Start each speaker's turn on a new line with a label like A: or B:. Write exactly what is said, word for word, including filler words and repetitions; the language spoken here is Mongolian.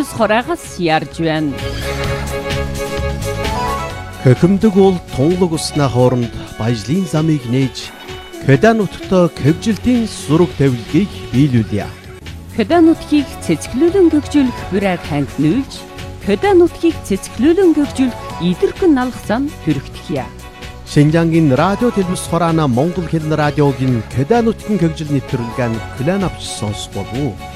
A: Телевиз хороогоос ярьж байна.
B: Хөхөмдөг бол тунлаг усны хооронд баяжлын замыг нээж Кёда нутагт кевжилтийн зураг тавилгыг биелүүлье.
A: Кёда нутгийг цэцгэлүүлэн гөгжүүлэх бүрээр хангинуулж, Кёда нутгийг цэцгэлүүлэн гөгжүүлэх идэрхэн налах зам хүрэгдэхье.
B: Шинжангийн радио телевиз хороона Монгол хэлний радиогийн Кёда нутгийн гөгжил нэвтрүүлгийг хүлээн авч сонсох болов уу?